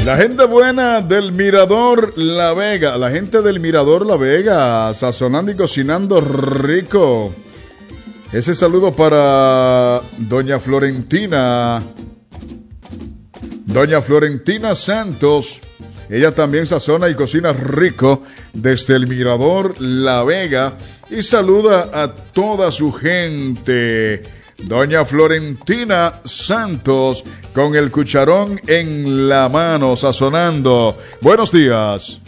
La gente buena del Mirador La Vega, la gente del Mirador La Vega, sazonando y cocinando rico. Ese saludo para doña Florentina Santos. Ella también sazona y cocina rico desde el Mirador La Vega y saluda a toda su gente. Doña Florentina Santos con el cucharón en la mano sazonando. Buenos días.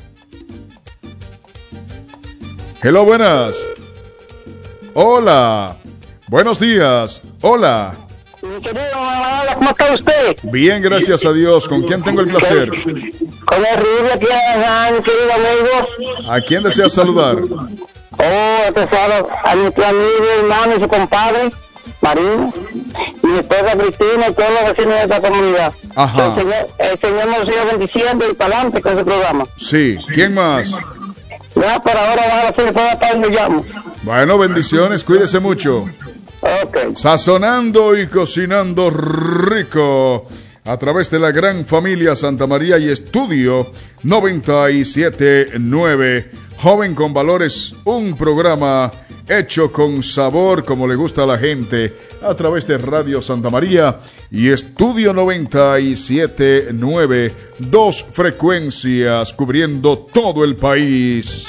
Hello, buenas. Hola. Buenos días. Hola. Mi querido, hola, ¿cómo está usted? Bien, gracias a Dios. ¿Con quién tengo el placer? Con el Rubio, aquí mi querido amigo. ¿A quién desea saludar? A nuestro amigo, hermano y su compadre, Marino, y mi esposa Cristina y todos los vecinos de esta comunidad. Ajá. El Señor nos siga bendiciendo y para adelante con ese programa. Sí. ¿Quién más? Ya, por ahora, si le puedo estar, me llamo. Bueno, bendiciones. Cuídese mucho. Ok. Sazonando y cocinando rico a través de la gran familia Santa María y Estudio 97.9. Joven con Valores, un programa hecho con sabor como le gusta a la gente a través de Radio Santa María y Estudio 97.9. 2 frecuencias cubriendo todo el país.